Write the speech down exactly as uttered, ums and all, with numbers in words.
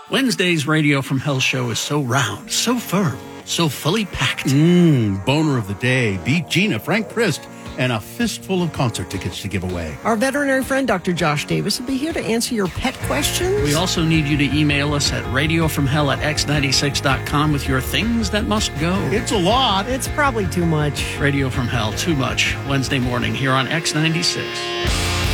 Wednesday's Radio from Hell show is so round, so firm, so fully packed. Mmm, boner of the day. Beat Gina, Frank Christ, and a fistful of concert tickets to give away. Our veterinary friend, Doctor Josh Davis, will be here to answer your pet questions. We also need you to email us at radiofromhell at x ninety-six dot com with your things that must go. It's a lot. It's probably too much. Radio from Hell, too much. Wednesday morning here on X ninety-six.